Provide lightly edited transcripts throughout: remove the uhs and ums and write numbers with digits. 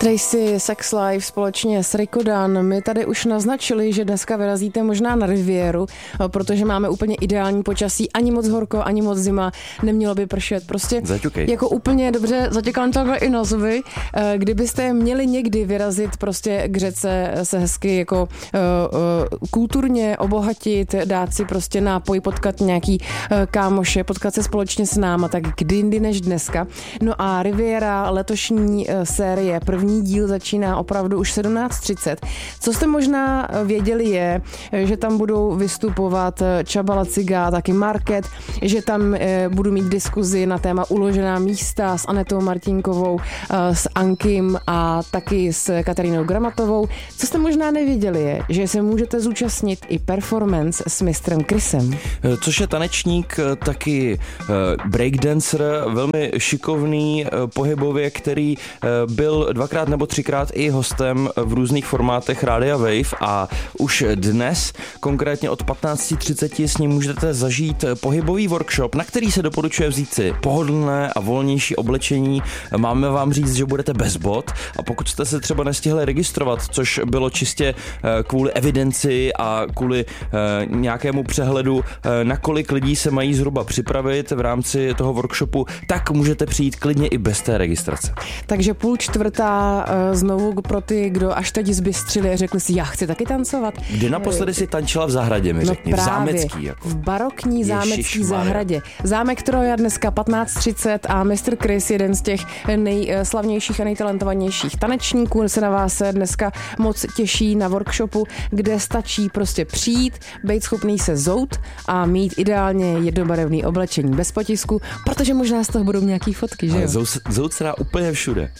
Tracy, Sex Life společně s Rico Dan. My tady už naznačili, že dneska vyrazíte možná na Rivieru, protože máme úplně ideální počasí, ani moc horko, ani moc zima, nemělo by pršet. Prostě jako úplně dobře zatěkám takhle i nozy. Kdybyste měli někdy vyrazit prostě k řece se hezky jako kulturně obohatit, dát si prostě nápoj, potkat nějaký kámoše, potkat se společně s náma, tak kdy jindy než dneska. No a Riviera, letošní série, první díl začíná opravdu už 17:30. Co jste možná věděli je, že tam budou vystupovat Csaba Laciga, taky Market, že tam budu mít diskuzi na téma uložená místa s Anetou Martinkovou, s Ankim a taky s Katarínou Gramatovou. Co jste možná nevěděli je, že se můžete zúčastnit i performance s mistrem Chrisem. Což je tanečník, taky breakdancer, velmi šikovný pohybově, který byl 2x nebo 3x i hostem v různých formátech Rádia Wave a už dnes, konkrétně od 15:30 s ním můžete zažít pohybový workshop, na který se doporučuje vzít si pohodlné a volnější oblečení. Máme vám říct, že budete bez bot a pokud jste se třeba nestihli registrovat, což bylo čistě kvůli evidenci a kvůli nějakému přehledu, na kolik lidí se mají zhruba připravit v rámci toho workshopu, tak můžete přijít klidně i bez té registrace. Takže 3:30 znovu pro ty, kdo až teď zbystřili a řekli si, já chci taky tancovat. Kdy naposledy si tančila v zahradě, mi řekni, právě, v zámecký. Jako. V barokní zámecký zahradě. Zámek Troja dneska 15:30 a Mr. Chris, jeden z těch nejslavnějších a nejtalentovanějších tanečníků, se na vás dneska moc těší na workshopu, kde stačí prostě přijít, být schopný se zout a mít ideálně jednobarevný oblečení bez potisku, protože možná z toho budou nějaký fotky, že jo? Zout se dá úplně všude.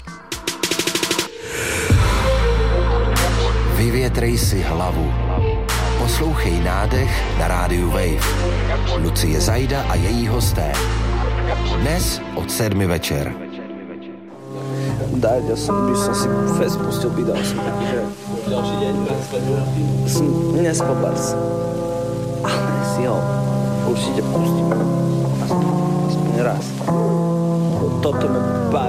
Vyvětrej si hlavu. Poslouchej Nádech na rádiu Wave. Lucie Zajda a její hosté. Dnes od 7 večer. Dať, když jsem si fest pustil, vydal jsem taky, že další den jsem nespal barc. Ale si ho určitě pustím. Aspoň raz. Toto mi baví.